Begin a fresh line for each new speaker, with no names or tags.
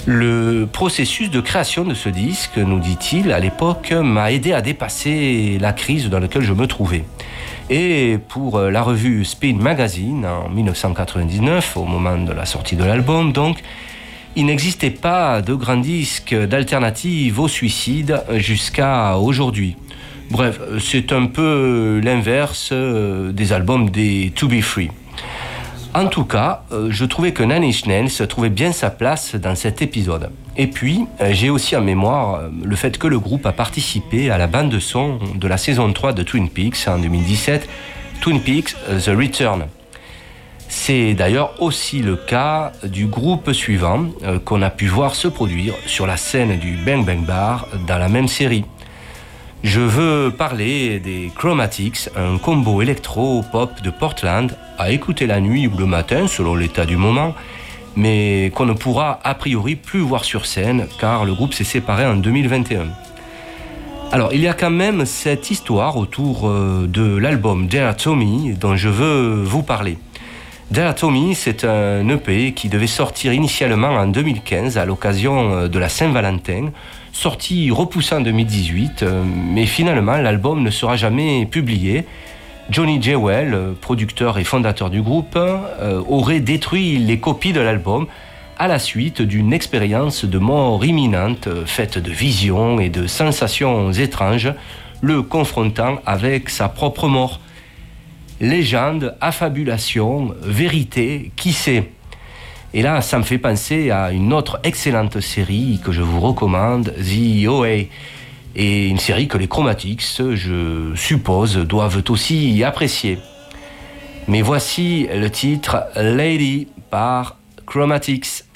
Le processus de création de ce disque, nous dit-il, à l'époque, m'a aidé à dépasser la crise dans laquelle je me trouvais. Et pour la revue Spin Magazine, en 1999, au moment de la sortie de l'album, donc, il n'existait pas de grand disque d'alternative au suicide jusqu'à aujourd'hui. Bref, c'est un peu l'inverse des albums des To Be Free. En tout cas, je trouvais que Nine Inch Nails trouvait bien sa place dans cet épisode. Et puis, j'ai aussi en mémoire le fait que le groupe a participé à la bande son de la saison 3 de Twin Peaks en 2017, Twin Peaks The Return. C'est d'ailleurs aussi le cas du groupe suivant qu'on a pu voir se produire sur la scène du Bang Bang Bar dans la même série. Je veux parler des Chromatics, un combo électro-pop de Portland à écouter la nuit ou le matin selon l'état du moment, mais qu'on ne pourra a priori plus voir sur scène car le groupe s'est séparé en 2021. Alors il y a quand même cette histoire autour de l'album Dear Tommy dont je veux vous parler. Dear Tommy, c'est un EP qui devait sortir initialement en 2015 à l'occasion de la Saint-Valentin, sorti repoussé en 2018, mais finalement l'album ne sera jamais publié. Johnny Jewel, producteur et fondateur du groupe, aurait détruit les copies de l'album à la suite d'une expérience de mort imminente faite de visions et de sensations étranges, le confrontant avec sa propre mort. Légende, affabulation, vérité, qui sait ? Et là, ça me fait penser à une autre excellente série que je vous recommande, The OA. Et une série que les Chromatics, je suppose, doivent aussi apprécier. Mais voici le titre Lady par Chromatics.